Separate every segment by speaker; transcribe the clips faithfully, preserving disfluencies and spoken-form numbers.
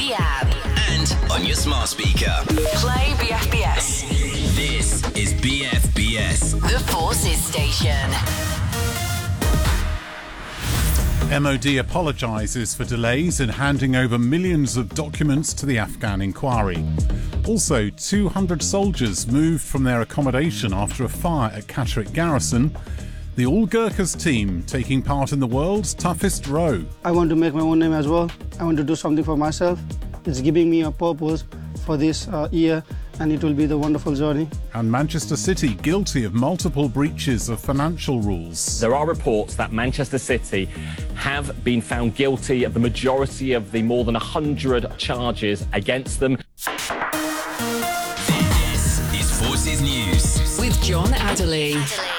Speaker 1: the app,
Speaker 2: and on your smart speaker.
Speaker 1: play B F B S.
Speaker 2: This is B F B S,
Speaker 1: The Forces Station.
Speaker 3: M O D apologises for delays in handing over millions of documents to the Afghan inquiry. Also, two hundred soldiers moved from their accommodation after a fire at Catterick Garrison. The All Gurkhas team taking part in the world's toughest row.
Speaker 4: I want to make my own name as well. I want to do something for myself. It's giving me a purpose for this uh, year, and it will be the wonderful journey.
Speaker 3: And Manchester City guilty of multiple breaches of financial rules.
Speaker 5: There are reports that Manchester City have been found guilty of the majority of the more than one hundred charges against them.
Speaker 2: This is Forces News
Speaker 1: with John Adderley.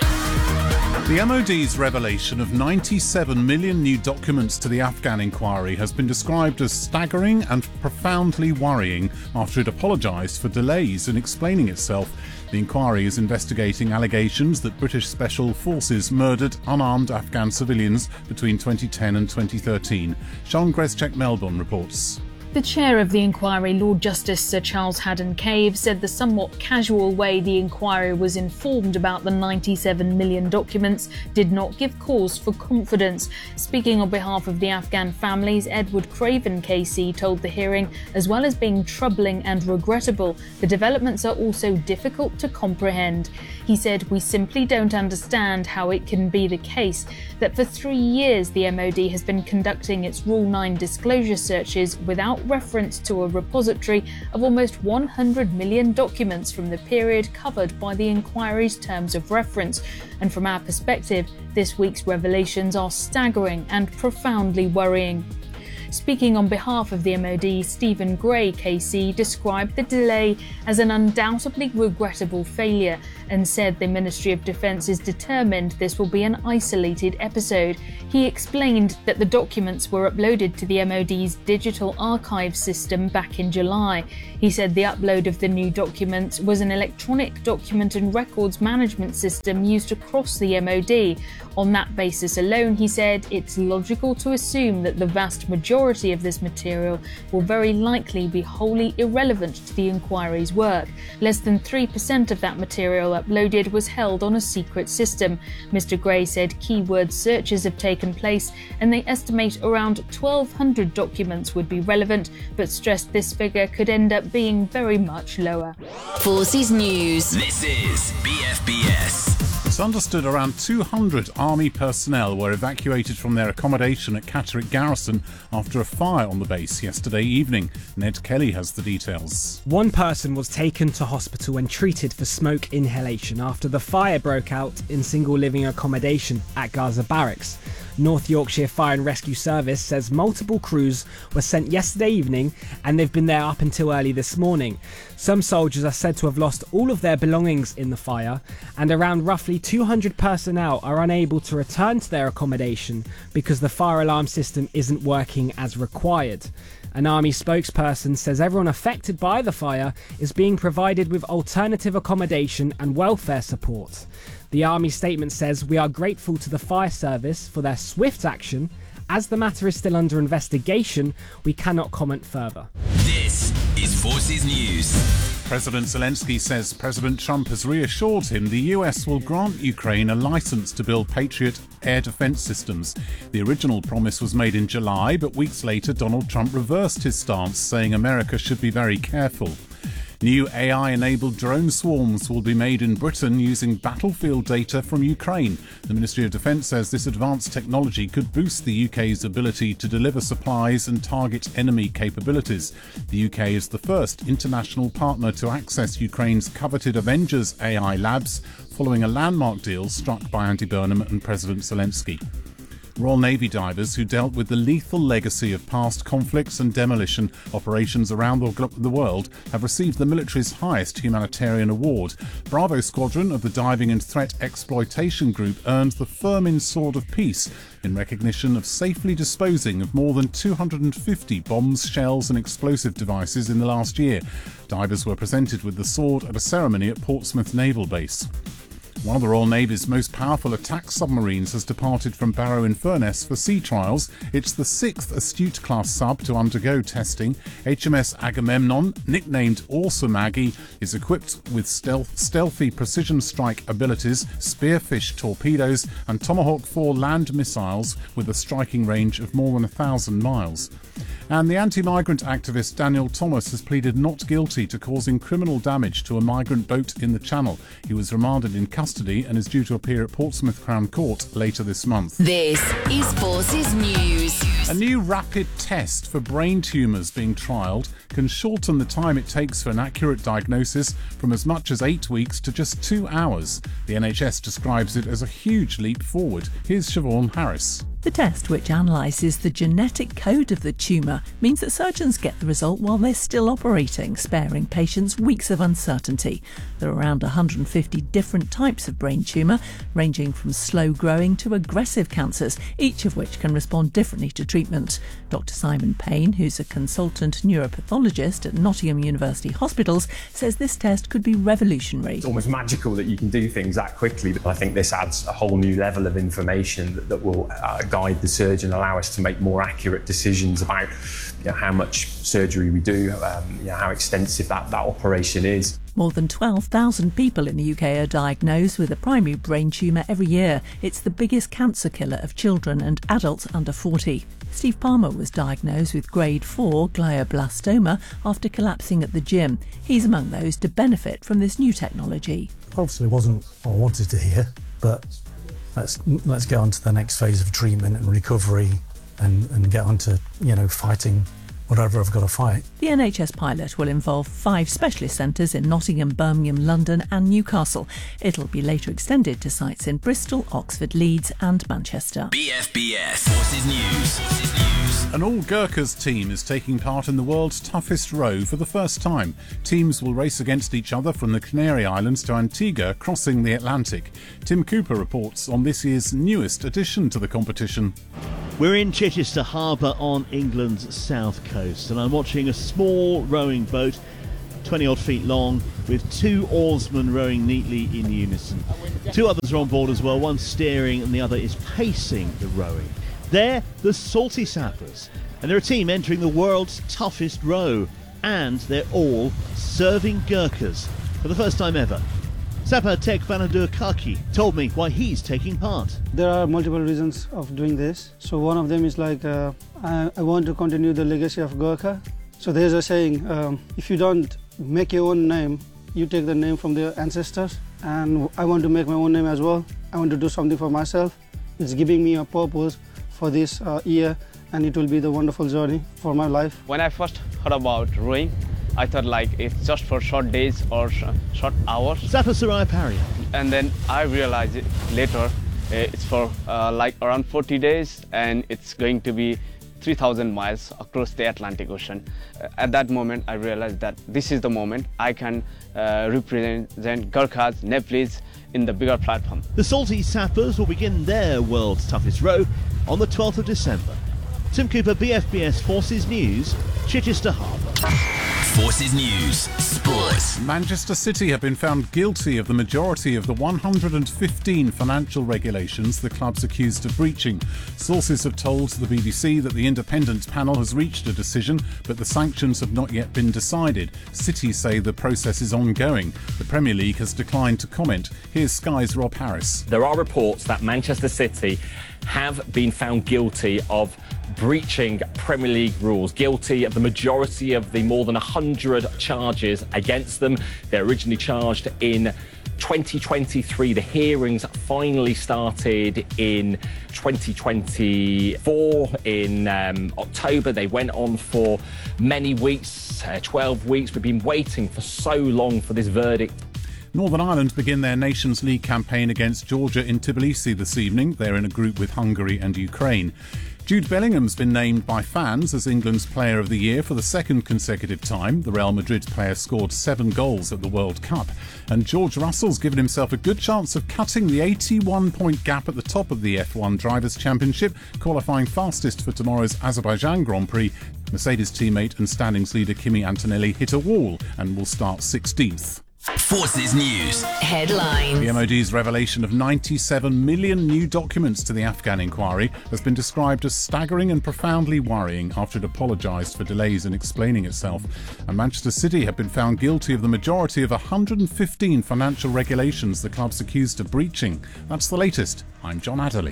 Speaker 3: The M O D's revelation of ninety-seven million new documents to the Afghan inquiry has been described as staggering and profoundly worrying after it apologised for delays in explaining itself. The inquiry is investigating allegations that British Special Forces murdered unarmed Afghan civilians between twenty ten and twenty thirteen. Sean Greschek Melbourne reports.
Speaker 6: The chair of the inquiry, Lord Justice Sir Charles Haddon-Cave, said the somewhat casual way the inquiry was informed about the ninety-seven million documents did not give cause for confidence. Speaking on behalf of the Afghan families, Edward Craven K C told the hearing, as well as being troubling and regrettable, the developments are also difficult to comprehend. He said, "We simply don't understand how it can be the case that for three years the M O D has been conducting its Rule nine disclosure searches without reference to a repository of almost one hundred million documents from the period covered by the inquiry's terms of reference. And from our perspective, this week's revelations are staggering and profoundly worrying." Speaking on behalf of the M O D, Stephen Gray K C described the delay as an undoubtedly regrettable failure and said the Ministry of Defence is determined this will be an isolated episode. He explained that the documents were uploaded to the M O D's digital archive system back in July. He said the upload of the new documents was an electronic document and records management system used across the M O D. On that basis alone, he said, it's logical to assume that the vast majority of this material will very likely be wholly irrelevant to the inquiry's work. Less than three percent of that material uploaded was held on a secret system. Mister Gray said keyword searches have taken place and they estimate around twelve hundred documents would be relevant, but stressed this figure could end up being very much lower.
Speaker 1: Forces News.
Speaker 2: This is B F B S.
Speaker 3: It's understood around two hundred Army personnel were evacuated from their accommodation at Catterick Garrison after a fire on the base yesterday evening. Ned Kelly has the details.
Speaker 7: One person was taken to hospital and treated for smoke inhalation after the fire broke out in single living accommodation at Gaza Barracks. North Yorkshire Fire and Rescue Service says multiple crews were sent yesterday evening and they've been there up until early this morning. Some soldiers are said to have lost all of their belongings in the fire, and around roughly two hundred personnel are unable to return to their accommodation because the fire alarm system isn't working as required. An Army spokesperson says everyone affected by the fire is being provided with alternative accommodation and welfare support. The Army statement says, "We are grateful to the fire service for their swift action. As the matter is still under investigation, we cannot comment further."
Speaker 2: This is Forces News.
Speaker 3: President Zelensky says President Trump has reassured him the U S will grant Ukraine a license to build Patriot air defense systems. The original promise was made in July, but weeks later Donald Trump reversed his stance, saying America should be very careful. New A I-enabled drone swarms will be made in Britain using battlefield data from Ukraine. The Ministry of Defence says this advanced technology could boost the U K's ability to deliver supplies and target enemy capabilities. The U K is the first international partner to access Ukraine's coveted Avengers A I labs, following a landmark deal struck by Andy Burnham and President Zelensky. Royal Navy divers who dealt with the lethal legacy of past conflicts and demolition operations around the world have received the military's highest humanitarian award. Bravo Squadron of the Diving and Threat Exploitation Group earned the Firmin Sword of Peace in recognition of safely disposing of more than two hundred fifty bombs, shells and explosive devices in the last year. Divers were presented with the sword at a ceremony at Portsmouth Naval Base. One of the Royal Navy's most powerful attack submarines has departed from Barrow-in-Furness for sea trials. It's the sixth Astute-class sub to undergo testing. H M S Agamemnon, nicknamed Awesome Aggie, is equipped with stealth, stealthy precision strike abilities, Spearfish torpedoes and Tomahawk four land missiles with a striking range of more than a thousand miles. And the anti-migrant activist Daniel Thomas has pleaded not guilty to causing criminal damage to a migrant boat in the Channel. He was remanded in custody and is due to appear at Portsmouth Crown Court later this month.
Speaker 1: This is Forces News.
Speaker 3: A new rapid test for brain tumours being trialled can shorten the time it takes for an accurate diagnosis from as much as eight weeks to just two hours. The N H S describes it as a huge leap forward. Here's Siobhan Harris.
Speaker 8: The test, which analyses the genetic code of the tumour, means that surgeons get the result while they're still operating, sparing patients weeks of uncertainty. There are around one hundred fifty different types of brain tumour, ranging from slow-growing to aggressive cancers, each of which can respond differently to treatment. Doctor Simon Payne, who's a consultant neuropathologist at Nottingham University Hospitals, says this test could be revolutionary.
Speaker 9: It's almost magical that you can do things that quickly. I think this adds a whole new level of information that, that will uh, guide the surgeon, allow us to make more accurate decisions about you know, how much surgery we do, um, you know, how extensive that, that operation is.
Speaker 8: More than twelve thousand people in the U K are diagnosed with a primary brain tumour every year. It's the biggest cancer killer of children and adults under forty. Steve Palmer was diagnosed with grade four glioblastoma after collapsing at the gym. He's among those to benefit from this new technology.
Speaker 10: Obviously it wasn't what I wanted to hear, but let's let's get on to the next phase of treatment and recovery and, and get on to, you know, fighting whatever I've got to fight.
Speaker 8: The N H S pilot will involve five specialist centres in Nottingham, Birmingham, London and Newcastle. It'll be later extended to sites in Bristol, Oxford, Leeds and Manchester.
Speaker 2: B F B S Forces News. Forces News.
Speaker 3: An all-Gurkhas team is taking part in the world's toughest row for the first time. Teams will race against each other from the Canary Islands to Antigua, crossing the Atlantic. Tim Cooper reports on this year's newest addition to the competition.
Speaker 11: We're in Chichester Harbour on England's south coast, and I'm watching a small rowing boat, twenty odd feet long, with two oarsmen rowing neatly in unison. Two others are on board as well, one steering and the other is pacing the rowing. They're the Salty Sappers, and they're a team entering the world's toughest row, and they're all serving Gurkhas for the first time ever. Sapper Tek Banadur Kaki told me why he's taking part.
Speaker 4: There are multiple reasons of doing this. So one of them is like, uh, I, I want to continue the legacy of Gurkha. So there's a saying, um, if you don't make your own name, you take the name from their ancestors. And I want to make my own name as well. I want to do something for myself. It's giving me a purpose for this uh, year, and it will be the wonderful journey for my life.
Speaker 12: When I first heard about rowing, I thought like it's just for short days or sh short hours.
Speaker 11: Sapper Sarai Paria.
Speaker 12: And then I realized it later, uh, it's for uh, like around forty days, and it's going to be three thousand miles across the Atlantic Ocean. Uh, at that moment, I realized that this is the moment I can uh, represent Gurkhas, Nepalese in the bigger platform.
Speaker 11: The Salty Sappers will begin their world's toughest row on the twelfth of December. Tim Cooper, B F B S Forces News, Chichester Harbour.
Speaker 2: Forces News. Sports.
Speaker 3: Manchester City have been found guilty of the majority of the one hundred fifteen financial regulations the club's accused of breaching. Sources have told the B B C that the independent panel has reached a decision, but the sanctions have not yet been decided. City say the process is ongoing. The Premier League has declined to comment. Here's Sky's Rob Harris.
Speaker 5: There are reports that Manchester City have been found guilty of breaching Premier League rules, guilty of the majority of the more than one hundred charges against them. They're originally charged in twenty twenty-three. The hearings finally started in twenty twenty-four in um, October. They went on for many weeks, uh, twelve weeks. We've been waiting for so long for this verdict.
Speaker 3: Northern Ireland begin their Nations League campaign against Georgia in Tbilisi this evening. They're in a group with Hungary and Ukraine. Jude Bellingham's been named by fans as England's Player of the Year for the second consecutive time. The Real Madrid player scored seven goals at the World Cup. And George Russell's given himself a good chance of cutting the eighty-one point gap at the top of the F one Drivers' Championship, qualifying fastest for tomorrow's Azerbaijan Grand Prix. Mercedes teammate and standings leader Kimi Antonelli hit a wall and will start sixteenth.
Speaker 2: Forces News.
Speaker 1: Headlines.
Speaker 3: The M O D's revelation of ninety-seven million new documents to the Afghan inquiry has been described as staggering and profoundly worrying after it apologised for delays in explaining itself. And Manchester City have been found guilty of the majority of one hundred fifteen financial regulations the club's accused of breaching. That's the latest. I'm John Adderley.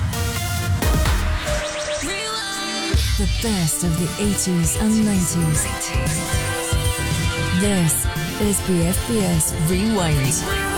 Speaker 13: The best of the eighties and nineties. This is B F B S Rewind.